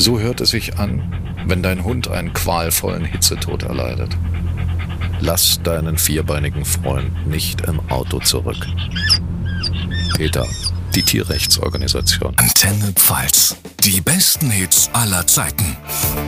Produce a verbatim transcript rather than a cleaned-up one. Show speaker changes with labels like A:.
A: So hört es sich an, wenn dein Hund einen qualvollen Hitzetod erleidet. Lass deinen vierbeinigen Freund nicht im Auto zurück. PETA, die Tierrechtsorganisation.
B: Antenne Pfalz. Die besten Hits aller Zeiten.